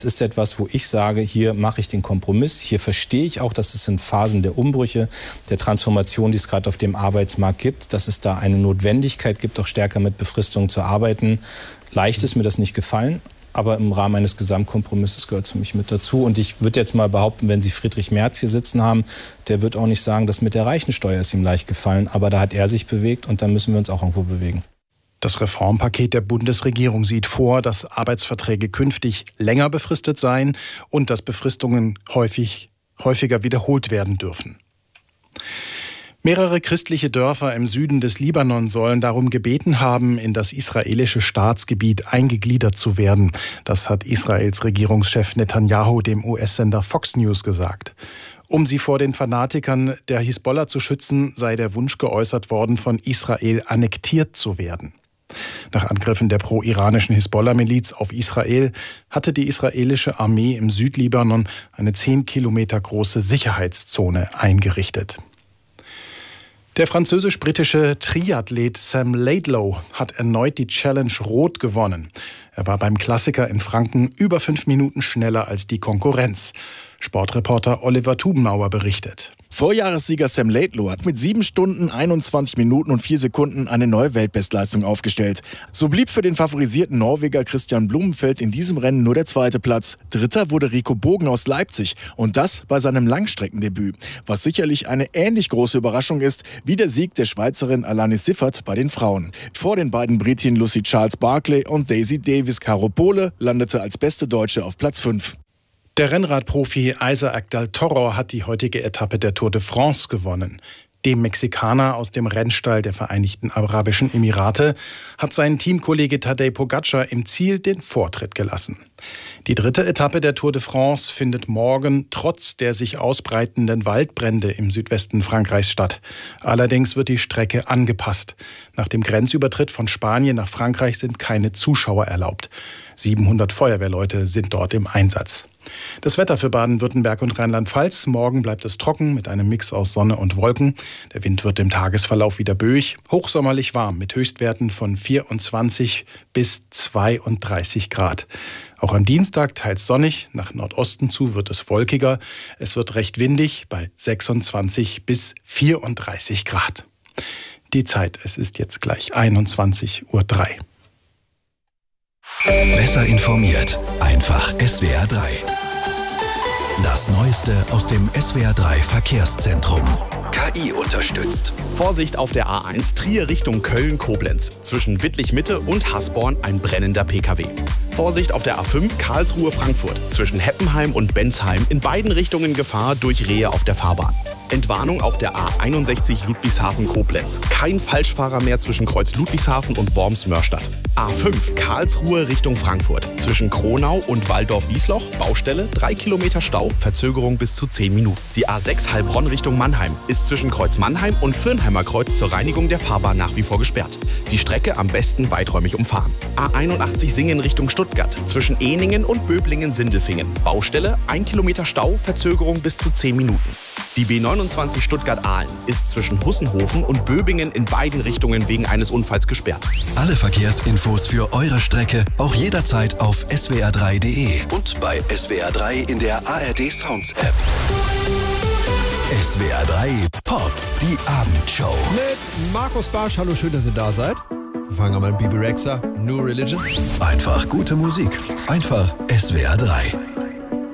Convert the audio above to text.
Das ist etwas, wo ich sage, hier mache ich den Kompromiss. Hier verstehe ich auch, dass es in Phasen der Umbrüche, der Transformation, die es gerade auf dem Arbeitsmarkt gibt, dass es da eine Notwendigkeit gibt, auch stärker mit Befristungen zu arbeiten. Leicht ist mir das nicht gefallen, aber im Rahmen eines Gesamtkompromisses gehört es für mich mit dazu. Und ich würde jetzt mal behaupten, wenn Sie Friedrich Merz hier sitzen haben, der wird auch nicht sagen, dass mit der Reichensteuer ist ihm leicht gefallen. Aber da hat er sich bewegt und da müssen wir uns auch irgendwo bewegen. Das Reformpaket der Bundesregierung sieht vor, dass Arbeitsverträge künftig länger befristet seien und dass Befristungen häufiger wiederholt werden dürfen. Mehrere christliche Dörfer im Süden des Libanon sollen darum gebeten haben, in das israelische Staatsgebiet eingegliedert zu werden. Das hat Israels Regierungschef Netanyahu dem US-Sender Fox News gesagt. Um sie vor den Fanatikern der Hisbollah zu schützen, sei der Wunsch geäußert worden, von Israel annektiert zu werden. Nach Angriffen der pro-iranischen Hisbollah-Miliz auf Israel hatte die israelische Armee im Südlibanon eine 10 Kilometer große Sicherheitszone eingerichtet. Der französisch-britische Triathlet Sam Laidlow hat erneut die Challenge Rot gewonnen. Er war beim Klassiker in Franken über 5 Minuten schneller als die Konkurrenz. Sportreporter Oliver Tubenauer berichtet. Vorjahressieger Sam Laidlow hat mit 7 Stunden, 21 Minuten und 4 Sekunden eine neue Weltbestleistung aufgestellt. So blieb für den favorisierten Norweger Christian Blumenfeld in diesem Rennen nur der 2. Platz. Dritter wurde Rico Bogen aus Leipzig und das bei seinem Langstreckendebüt, was sicherlich eine ähnlich große Überraschung ist wie der Sieg der Schweizerin Alanis Siffert bei den Frauen. Vor den beiden Britinnen Lucy Charles-Barclay und Daisy Davis-Caropole landete als beste Deutsche auf Platz 5. Der Rennradprofi Isaac del Toro hat die heutige Etappe der Tour de France gewonnen. Dem Mexikaner aus dem Rennstall der Vereinigten Arabischen Emirate hat sein Teamkollege Tadej Pogačar im Ziel den Vortritt gelassen. Die 3. Etappe der Tour de France findet morgen trotz der sich ausbreitenden Waldbrände im Südwesten Frankreichs statt. Allerdings wird die Strecke angepasst. Nach dem Grenzübertritt von Spanien nach Frankreich sind keine Zuschauer erlaubt. 700 Feuerwehrleute sind dort im Einsatz. Das Wetter für Baden-Württemberg und Rheinland-Pfalz. Morgen bleibt es trocken mit einem Mix aus Sonne und Wolken. Der Wind wird im Tagesverlauf wieder böig. Hochsommerlich warm mit Höchstwerten von 24 bis 32 Grad. Auch am Dienstag teils sonnig. Nach Nordosten zu wird es wolkiger. Es wird recht windig bei 26 bis 34 Grad. Die Zeit, es ist jetzt gleich 21:03 Uhr. Besser informiert, einfach SWR 3. Das Neueste aus dem SWR 3 Verkehrszentrum. KI unterstützt. Vorsicht auf der A1 Trier Richtung Köln-Koblenz. Zwischen Wittlich-Mitte und Hasborn ein brennender PKW. Vorsicht auf der A5 Karlsruhe-Frankfurt. Zwischen Heppenheim und Bensheim in beiden Richtungen Gefahr durch Rehe auf der Fahrbahn. Entwarnung auf der A61 Ludwigshafen-Koblenz. Kein Falschfahrer mehr zwischen Kreuz Ludwigshafen und Worms-Mörstadt. A5 Karlsruhe Richtung Frankfurt. Zwischen Kronau und Walldorf-Wiesloch. Baustelle, 3 Kilometer Stau, Verzögerung bis zu 10 Minuten. Die A6 Heilbronn Richtung Mannheim ist zwischen Kreuz Mannheim und Firnheimer Kreuz zur Reinigung der Fahrbahn nach wie vor gesperrt. Die Strecke am besten weiträumig umfahren. A81 Singen Richtung Stuttgart. Zwischen Ehningen und Böblingen-Sindelfingen. Baustelle, 1 Kilometer Stau, Verzögerung bis zu 10 Minuten. Die B29 Stuttgart-Ahlen ist zwischen Hussenhofen und Böbingen in beiden Richtungen wegen eines Unfalls gesperrt. Alle Verkehrsinfos für eure Strecke auch jederzeit auf swr3.de und bei SWR 3 in der ARD Sounds App. SWR 3 Pop, die Abendshow. Mit Markus Barsch. Hallo, schön, dass ihr da seid. Wir fangen an mit Bibi Rexha, New Religion. Einfach gute Musik. Einfach SWR 3.